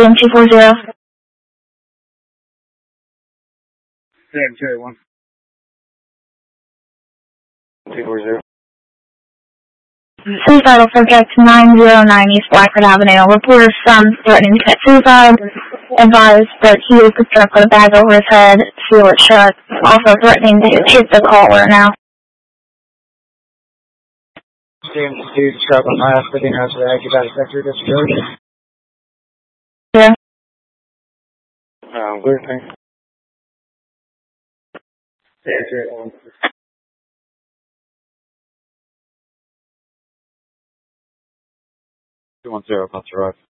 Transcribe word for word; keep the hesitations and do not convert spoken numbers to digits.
Sam two four zero. Sam two one. two four zero. Suicidal subject nine zero nine East Blackford Avenue. Reporter's son threatening to commit suicide. Advised that he is struck with a bag over his head, seal it shut. Also threatening to hit the caller now. Sam two struck on my ass, sitting out to the active out sector disability. Yeah. Um, weird thing. Sam two one. two one zero, that's right.